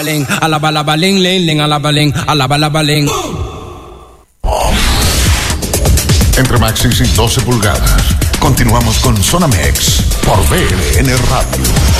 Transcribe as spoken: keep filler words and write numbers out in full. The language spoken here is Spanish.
Alabalabaling, ling, ling, alabaling, alabalabaling. Entre Maxis y doce pulgadas. Continuamos con Zona Mex por B L N Radio.